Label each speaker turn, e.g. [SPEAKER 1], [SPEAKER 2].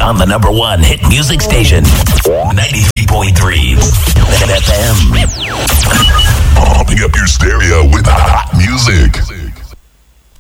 [SPEAKER 1] on the number one hit music station, 93.3 FM.
[SPEAKER 2] Pumping up your stereo with hot music.